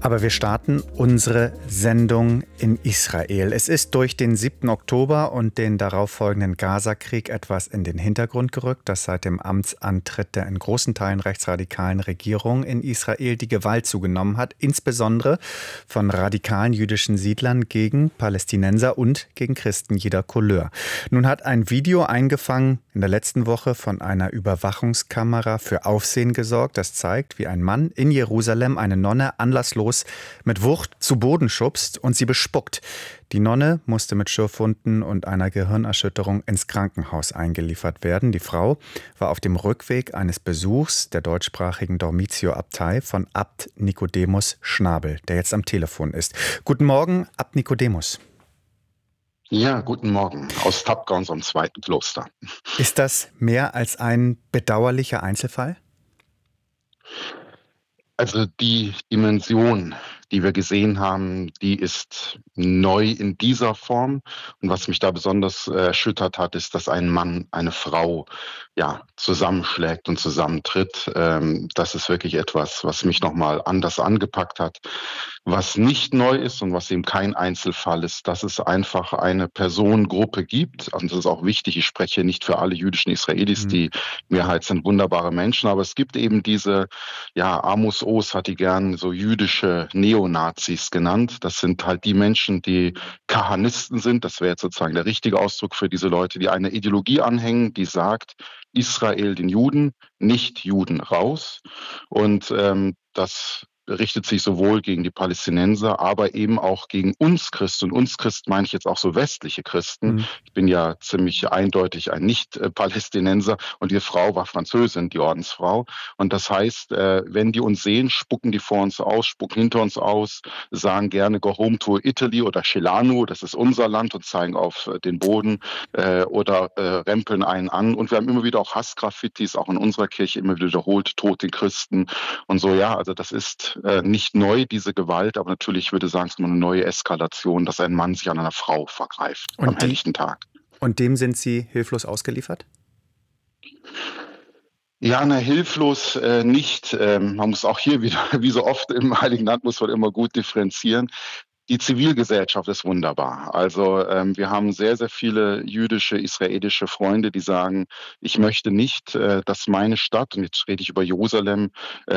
Aber wir starten unsere Sendung in Israel. Es ist durch den 7. Oktober und den darauffolgenden Gazakrieg etwas in den Hintergrund gerückt, dass seit dem Amtsantritt der in großen Teilen rechtsradikalen Regierung in Israel die Gewalt zugenommen hat, insbesondere von radikalen jüdischen Siedlern gegen Palästinenser und gegen Christen jeder Couleur. Nun hat ein Video eingefangen in der letzten Woche von einer Überwachungskamera für Aufsehen gesorgt. Das zeigt, wie ein Mann in Jerusalem eine Nonne anlasslos mit Wucht zu Boden schubst und sie bespuckt. Die Nonne musste mit Schürfwunden und einer Gehirnerschütterung ins Krankenhaus eingeliefert werden. Die Frau war auf dem Rückweg eines Besuchs der deutschsprachigen Dormitio-Abtei von Abt Nikodemus Schnabel, der jetzt am Telefon ist. Guten Morgen, Abt Nikodemus. Ja, guten Morgen aus Tapka, unserem zweiten Kloster. Ist das mehr als ein bedauerlicher Einzelfall? Also die Dimension, die wir gesehen haben, die ist neu in dieser Form. Und was mich da besonders erschüttert hat, ist, dass ein Mann eine Frau zusammenschlägt und zusammentritt. Das ist wirklich etwas, was mich nochmal anders angepackt hat. Was nicht neu ist und was eben kein Einzelfall ist, dass es einfach eine Personengruppe gibt. Und das ist auch wichtig. Ich spreche nicht für alle jüdischen Israelis. Die Mehrheit sind wunderbare Menschen. Aber es gibt eben diese, Amos Oz hat die gern so jüdische Neonazis genannt. Das sind halt die Menschen, die Kahanisten sind. Das wäre jetzt sozusagen der richtige Ausdruck für diese Leute, die eine Ideologie anhängen, die sagt, Israel den Juden, nicht Juden raus. Und das richtet sich sowohl gegen die Palästinenser, aber eben auch gegen uns Christen. Und uns Christen meine ich jetzt auch so westliche Christen. Ich bin ja ziemlich eindeutig ein Nicht-Palästinenser und die Frau war Französin, die Ordensfrau. Und das heißt, wenn die uns sehen, spucken die vor uns aus, spucken hinter uns aus, sagen gerne Go home to Italy oder Celano, das ist unser Land, und zeigen auf den Boden oder rempeln einen an. Und wir haben immer wieder auch Hassgraffitis, auch in unserer Kirche immer wieder wiederholt, Tod den Christen und so. Ja, also das ist nicht neu, diese Gewalt, aber natürlich würde ich sagen, es ist immer eine neue Eskalation, dass ein Mann sich an einer Frau vergreift am helllichten Tag. Und dem sind Sie hilflos ausgeliefert? Ja, hilflos nicht. Man muss auch hier wieder, wie so oft im Heiligen Land, muss man immer gut differenzieren. Die Zivilgesellschaft ist wunderbar. Also wir haben sehr, sehr viele jüdische, israelische Freunde, die sagen, ich möchte nicht, dass meine Stadt, und jetzt rede ich über Jerusalem,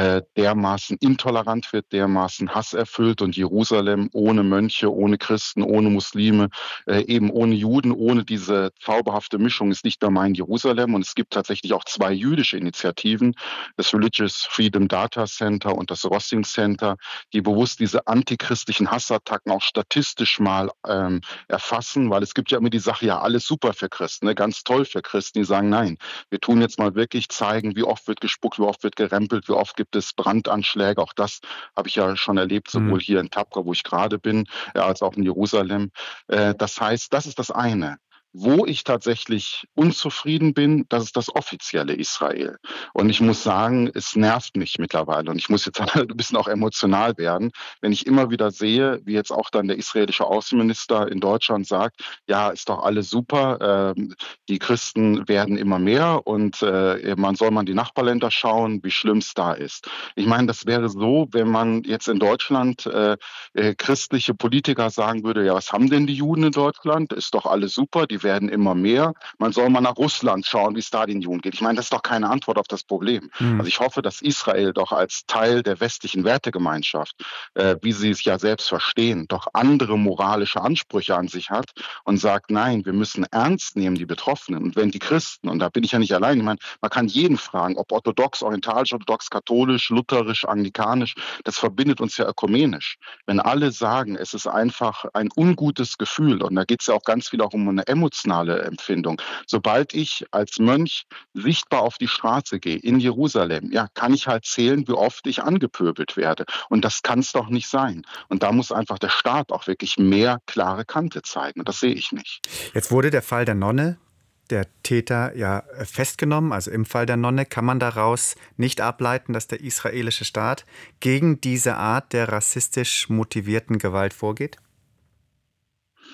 dermaßen intolerant wird, dermaßen hasserfüllt, und Jerusalem ohne Mönche, ohne Christen, ohne Muslime, eben ohne Juden, ohne diese zauberhafte Mischung ist nicht mehr mein Jerusalem. Und es gibt tatsächlich auch zwei jüdische Initiativen, das Religious Freedom Data Center und das Rossing Center, die bewusst diese antichristlichen Hassattacken auch statistisch mal erfassen, weil es gibt ja immer die Sache, ja, alles super für Christen, ne? Ganz toll für Christen, die sagen, nein, wir tun jetzt mal wirklich zeigen, wie oft wird gespuckt, wie oft wird gerempelt, wie oft gibt es Brandanschläge. Auch das habe ich ja schon erlebt, sowohl hier in Tapka, wo ich gerade bin, als auch in Jerusalem. Das heißt, das ist das eine. Wo ich tatsächlich unzufrieden bin, das ist das offizielle Israel. Und ich muss sagen, es nervt mich mittlerweile. Und ich muss jetzt ein bisschen auch emotional werden, wenn ich immer wieder sehe, wie jetzt auch dann der israelische Außenminister in Deutschland sagt, ja, ist doch alles super, die Christen werden immer mehr und man soll mal in die Nachbarländer schauen, wie schlimm es da ist. Ich meine, das wäre so, wenn man jetzt in Deutschland christliche Politiker sagen würde, ja, was haben denn die Juden in Deutschland? Ist doch alles super, die werden immer mehr. Man soll mal nach Russland schauen, wie es da den Juden geht. Ich meine, das ist doch keine Antwort auf das Problem. Also ich hoffe, dass Israel doch als Teil der westlichen Wertegemeinschaft, wie sie es ja selbst verstehen, doch andere moralische Ansprüche an sich hat und sagt, nein, wir müssen ernst nehmen die Betroffenen. Und wenn die Christen, und da bin ich ja nicht allein, ich meine, man kann jeden fragen, ob orthodox, orientalisch, orthodox, katholisch, lutherisch, anglikanisch, das verbindet uns ja ökumenisch. Wenn alle sagen, es ist einfach ein ungutes Gefühl, und da geht es ja auch ganz viel auch um eine emotionale Empfindung. Sobald ich als Mönch sichtbar auf die Straße gehe in Jerusalem, ja, kann ich halt zählen, wie oft ich angepöbelt werde. Und das kann es doch nicht sein. Und da muss einfach der Staat auch wirklich mehr klare Kante zeigen. Und das sehe ich nicht. Jetzt wurde der Fall der Nonne, der Täter, ja festgenommen. Also im Fall der Nonne kann man daraus nicht ableiten, dass der israelische Staat gegen diese Art der rassistisch motivierten Gewalt vorgeht?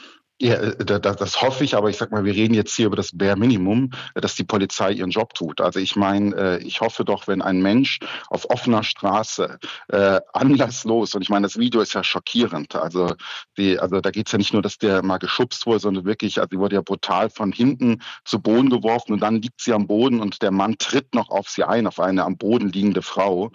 Ja, das hoffe ich, aber ich sag mal, wir reden jetzt hier über das Bare Minimum, dass die Polizei ihren Job tut. Also ich meine, ich hoffe doch, wenn ein Mensch auf offener Straße anlasslos, und ich meine, das Video ist ja schockierend. Also da geht's ja nicht nur, dass der mal geschubst wurde, sondern wirklich, also die wurde ja brutal von hinten zu Boden geworfen und dann liegt sie am Boden und der Mann tritt noch auf sie ein, auf eine am Boden liegende Frau.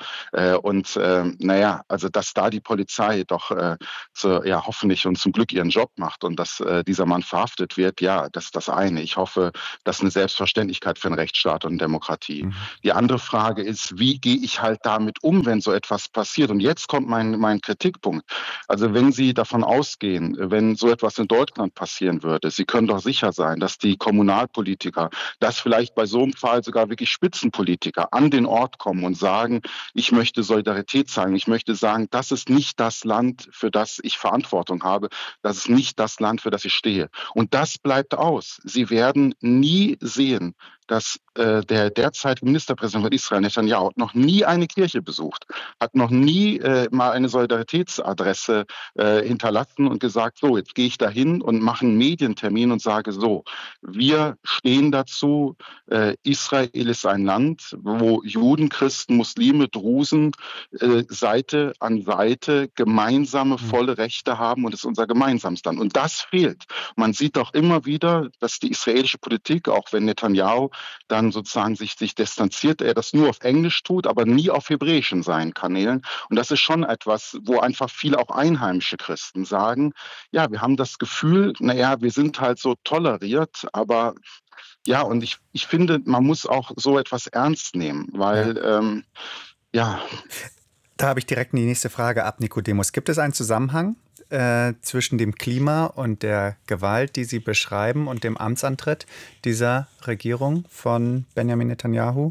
Naja, also dass da die Polizei doch ja, hoffentlich und zum Glück ihren Job macht und dass dieser Mann verhaftet wird, ja, das ist das eine. Ich hoffe, das ist eine Selbstverständlichkeit für einen Rechtsstaat und Demokratie. Mhm. Die andere Frage ist, wie gehe ich halt damit um, wenn so etwas passiert? Und jetzt kommt mein Kritikpunkt. Also wenn Sie davon ausgehen, wenn so etwas in Deutschland passieren würde, Sie können doch sicher sein, dass die Kommunalpolitiker, dass vielleicht bei so einem Fall sogar wirklich Spitzenpolitiker an den Ort kommen und sagen, ich möchte Solidarität zeigen, ich möchte sagen, das ist nicht das Land, für das ich Verantwortung habe, das ist nicht das Land, für das ich stehe. Und das bleibt aus. Sie werden nie sehen, dass der derzeitige Ministerpräsident von Israel, Netanyahu, hat noch nie eine Kirche besucht, hat noch nie mal eine Solidaritätsadresse hinterlassen und gesagt, so, jetzt gehe ich dahin und mache einen Medientermin und sage so, wir stehen dazu, Israel ist ein Land, wo Juden, Christen, Muslime, Drusen Seite an Seite gemeinsame Mhm. volle Rechte haben und es ist unser gemeinsames Land. Und das fehlt. Man sieht auch immer wieder, dass die israelische Politik, auch wenn Netanyahu dann sozusagen sich distanziert, er das nur auf Englisch tut, aber nie auf Hebräisch in seinen Kanälen. Und das ist schon etwas, wo einfach viele auch einheimische Christen sagen, ja, wir haben das Gefühl, naja, wir sind halt so toleriert, aber ja, und ich finde, man muss auch so etwas ernst nehmen, Ja. weil ja, Da habe ich direkt die nächste Frage ab, Nikodemus. Gibt es einen Zusammenhang zwischen dem Klima und der Gewalt, die Sie beschreiben, und dem Amtsantritt dieser Regierung von Benjamin Netanyahu?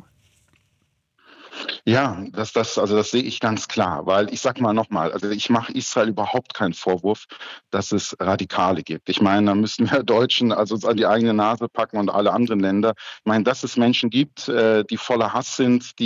ja, also das sehe ich ganz klar, weil ich sag mal nochmal, also ich mache Israel überhaupt keinen Vorwurf, dass es Radikale gibt. Ich meine, da müssen wir Deutschen also uns an die eigene Nase packen und alle anderen Länder. Ich meine, dass es Menschen gibt, die voller Hass sind,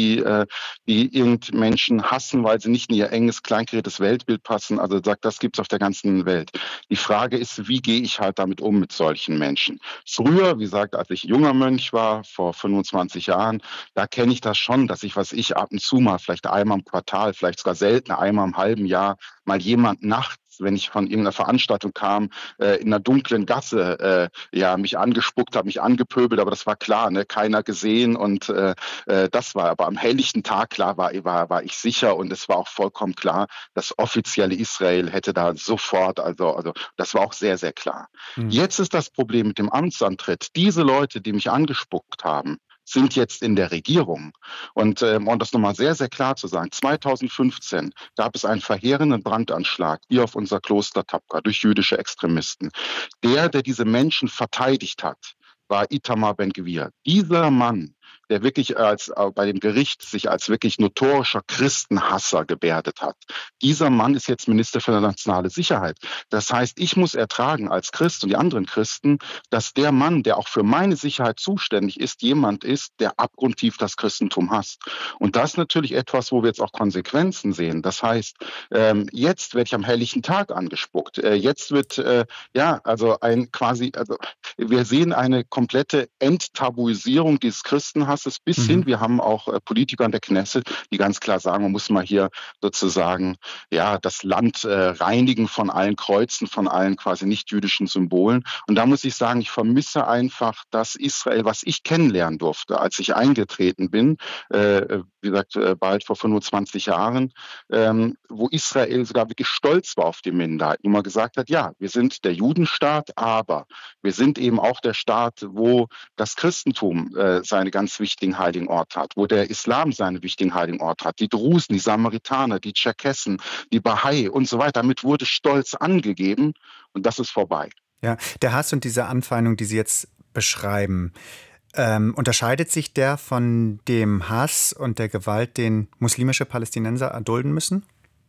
die irgend Menschen hassen, weil sie nicht in ihr enges, kleinkariertes Weltbild passen. Also sagt, das gibt's auf der ganzen Welt. Die Frage ist, wie gehe ich halt damit um mit solchen Menschen? Früher, wie gesagt, als ich junger Mönch war, vor 25 Jahren, da kenne ich das schon, dass ich, was ich ab und zu mal, vielleicht einmal im Quartal, vielleicht sogar selten, einmal im halben Jahr, mal jemand nachts, wenn ich von irgendeiner Veranstaltung kam, in einer dunklen Gasse, ja, mich angespuckt habe, mich angepöbelt, aber das war klar, ne, keiner gesehen und das war, aber am helllichten Tag, klar, war ich sicher und es war auch vollkommen klar, das offizielle Israel hätte da sofort, also das war auch sehr, sehr klar. Mhm. Jetzt ist das Problem mit dem Amtsantritt. Diese Leute, die mich angespuckt haben, sind jetzt in der Regierung. Und das nochmal sehr, sehr klar zu sagen, 2015 gab es einen verheerenden Brandanschlag hier auf unser Kloster Tapka durch jüdische Extremisten. Der diese Menschen verteidigt hat, war Itamar Ben-Gvir. Dieser Mann, der wirklich bei dem Gericht sich als wirklich notorischer Christenhasser gebärdet hat. Dieser Mann ist jetzt Minister für nationale Sicherheit. Das heißt, ich muss ertragen als Christ und die anderen Christen, dass der Mann, der auch für meine Sicherheit zuständig ist, jemand ist, der abgrundtief das Christentum hasst. Und das ist natürlich etwas, wo wir jetzt auch Konsequenzen sehen. Das heißt, jetzt werde ich am helllichen Tag angespuckt. Jetzt wird ja also also wir sehen eine komplette Enttabuisierung dieses Christenhasses bis Mhm. hin, wir haben auch Politiker in der Knesset, die ganz klar sagen, man muss mal hier sozusagen ja das Land reinigen von allen Kreuzen, von allen quasi nicht-jüdischen Symbolen. Und da muss ich sagen, ich vermisse einfach das Israel, was ich kennenlernen durfte, als ich eingetreten bin, wie gesagt, bald vor 25 Jahren, wo Israel sogar wirklich stolz war auf die Minderheit, wo man gesagt hat, ja, wir sind der Judenstaat, aber wir sind eben auch der Staat, wo das Christentum seine ganz wichtigen heiligen Orte hat, wo der Islam seine wichtigen heiligen Orte hat, die Drusen, die Samaritaner, die Tscherkessen, die Bahai und so weiter. Damit wurde Stolz angegeben und das ist vorbei. Ja, der Hass und diese Anfeindung, die Sie jetzt beschreiben, unterscheidet sich der von dem Hass und der Gewalt, den muslimische Palästinenser erdulden müssen?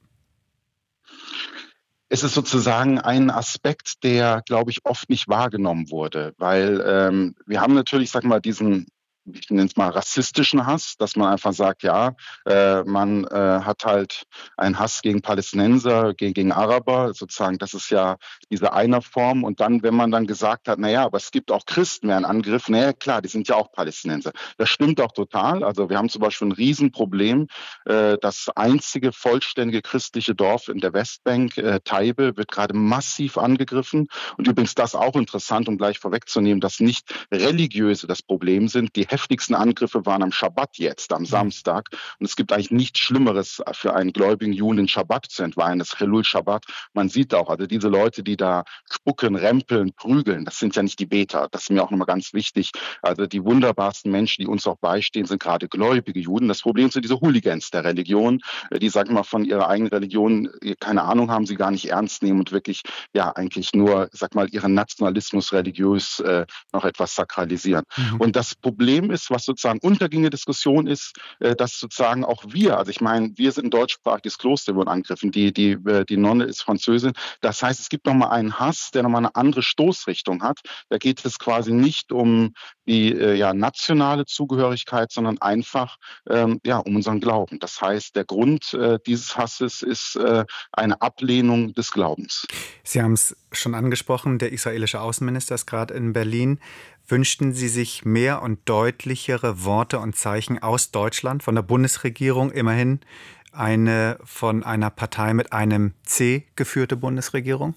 Es ist sozusagen ein Aspekt, der, glaube ich, oft nicht wahrgenommen wurde, weil wir haben natürlich, sag mal, diesen ich nenne es mal rassistischen Hass, dass man einfach sagt, ja, man hat halt einen Hass gegen Palästinenser, gegen Araber, sozusagen, das ist ja diese eine Form. Und dann, wenn man dann gesagt hat, naja, aber es gibt auch Christen, wer einen Angriff, naja, klar, die sind ja auch Palästinenser. Das stimmt auch total. Also wir haben zum Beispiel ein Riesenproblem. Das einzige vollständige christliche Dorf in der Westbank, Taibe, wird gerade massiv angegriffen. Und übrigens das auch interessant, um gleich vorwegzunehmen, dass nicht Religiöse das Problem sind. Die heftigsten Angriffe waren am Schabbat jetzt, am Samstag. Und es gibt eigentlich nichts Schlimmeres für einen gläubigen Juden, den Schabbat zu entweihen, das Chilul Shabbat. Man sieht auch, also diese Leute, die da spucken, rempeln, prügeln, das sind ja nicht die Beter. Das ist mir auch nochmal ganz wichtig. Also die wunderbarsten Menschen, die uns auch beistehen, sind gerade gläubige Juden. Das Problem sind diese Hooligans der Religion, die, sagen wir, von ihrer eigenen Religion keine Ahnung haben, sie gar nicht ernst nehmen und wirklich ja eigentlich nur, sag mal, ihren Nationalismus religiös noch etwas sakralisieren. Und das Problem ist, was sozusagen unterging in der Diskussion ist, dass sozusagen auch wir, also ich meine, wir sind ein deutschsprachiges Kloster, wurden angegriffen, die Nonne ist Französin. Das heißt, es gibt nochmal einen Hass, der nochmal eine andere Stoßrichtung hat. Da geht es quasi nicht um die nationale Zugehörigkeit, sondern einfach um unseren Glauben. Das heißt, der Grund dieses Hasses ist eine Ablehnung des Glaubens. Sie haben es schon angesprochen, der israelische Außenminister ist gerade in Berlin. Wünschten Sie sich mehr und deutlichere Worte und Zeichen aus Deutschland, von der Bundesregierung, immerhin eine von einer Partei mit einem C geführte Bundesregierung?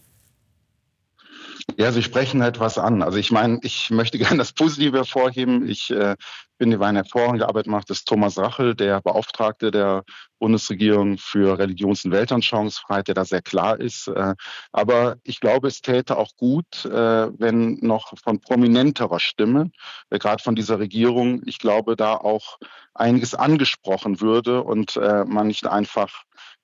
Ja, Sie sprechen etwas an. Also ich meine, ich möchte gerne das Positive hervorheben. Ich finde, eine hervorragende Arbeit macht ist Thomas Rachel, der Beauftragte der Bundesregierung für Religions- und Weltanschauungsfreiheit, der da sehr klar ist. Aber ich glaube, es täte auch gut, wenn noch von prominenterer Stimme, gerade von dieser Regierung, ich glaube, da auch einiges angesprochen würde und man nicht einfach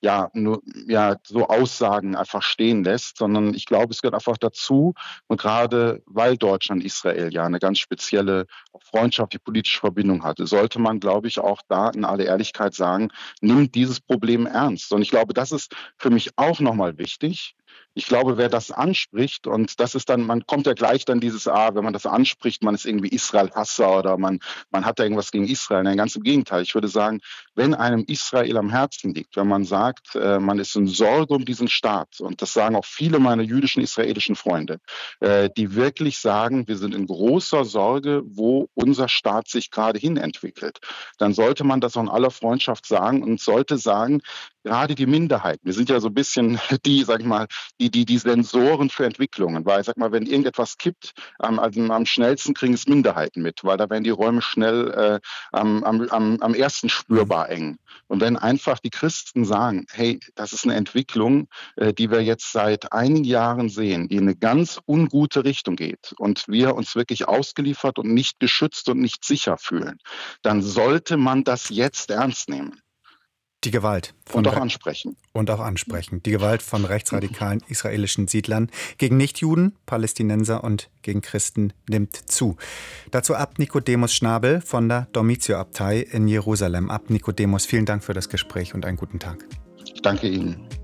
so Aussagen einfach stehen lässt, sondern ich glaube, es gehört einfach dazu. Und gerade weil Deutschland Israel ja eine ganz spezielle freundschaftliche politische Verbindung hatte, sollte man, glaube ich, auch da in aller Ehrlichkeit sagen, nimmt dieses Problem ernst. Und ich glaube, das ist für mich auch nochmal wichtig. Ich glaube, wer das anspricht, und das ist dann, man kommt ja gleich dann dieses, wenn man das anspricht, man ist irgendwie Israel-Hasser oder man hat da irgendwas gegen Israel. Nein, ganz im Gegenteil. Ich würde sagen, wenn einem Israel am Herzen liegt, wenn man sagt, man ist in Sorge um diesen Staat, und das sagen auch viele meiner jüdischen israelischen Freunde, die wirklich sagen, wir sind in großer Sorge, wo unser Staat sich gerade hin entwickelt, dann sollte man das auch in aller Freundschaft sagen und sollte sagen, gerade die Minderheiten, wir sind ja so ein bisschen die, sag ich mal, die Sensoren für Entwicklungen, weil, sag mal, wenn irgendetwas kippt, am schnellsten kriegen es Minderheiten mit, weil da werden die Räume schnell am ersten spürbar eng. Und wenn einfach die Christen sagen, hey, das ist eine Entwicklung, die wir jetzt seit einigen Jahren sehen, die in eine ganz ungute Richtung geht und wir uns wirklich ausgeliefert und nicht geschützt und nicht sicher fühlen, dann sollte man das jetzt ernst nehmen. Die Gewalt. Und auch ansprechen. Und auch ansprechen. Die Gewalt von rechtsradikalen israelischen Siedlern gegen Nichtjuden, Palästinenser und gegen Christen nimmt zu. Dazu Abt Nicodemus Schnabel von der Dormitio-Abtei in Jerusalem. Abt Nicodemus, vielen Dank für das Gespräch und einen guten Tag. Ich danke Ihnen.